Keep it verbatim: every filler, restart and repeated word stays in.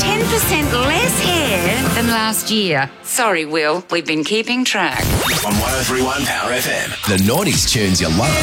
ten percent less hair than last year. Sorry, Will, we've been keeping track. On one oh three point one Power F M. The noughties tunes you love.